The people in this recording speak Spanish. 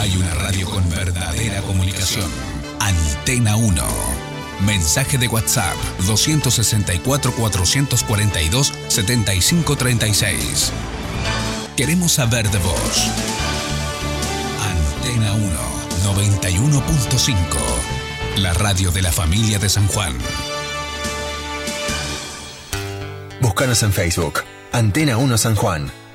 Hay una radio con verdadera comunicación. Antena 1. Mensaje de WhatsApp 264-442-7536. Queremos saber de vos. Antena 1 91.5. La radio de la familia de San Juan. Búscanos en Facebook. Antena 1 San Juan.